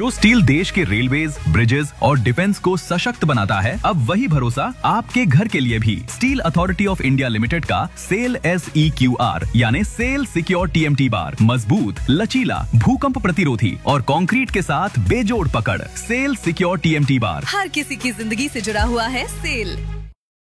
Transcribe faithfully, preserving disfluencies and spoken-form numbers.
जो स्टील देश के रेलवेज, ब्रिजेस और डिफेंस को सशक्त बनाता है, अब वही भरोसा आपके घर के लिए भी। Steel authority of India limited का cell S E Q R यानी cell secure T M T bar मजबूत, लचीला, भूकंप प्रतिरोधी और कंक्रीट के साथ बेजोड़ पकड़। Cell secure T M T bar हर किसी की जिंदगी से जुड़ा हुआ है सेल।